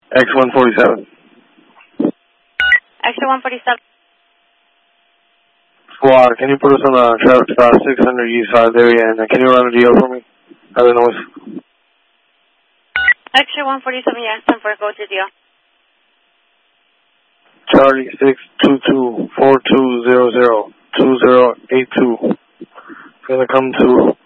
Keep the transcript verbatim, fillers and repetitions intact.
X one forty-seven. X one forty-seven. Squad, can you put us on the traffic stop six hundred East five area, and can you run a D O for me? Other noise. X one forty-seven, yes, ten four, go to D O. Charlie six two two four two zero zero two zero eight two. It's gonna come to